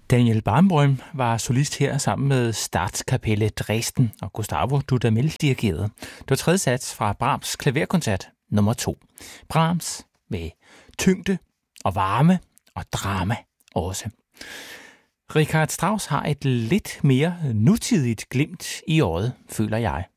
Daniel Barenboim var solist her sammen med Statskapelle Dresden, og Gustavo Dudamel dirigerede. Det var tredje sats fra Brahms klaverkoncert nummer 2. Brahms med tyngde og varme og drama også. Richard Strauss har et lidt mere nutidigt glimt i øjet, føler jeg.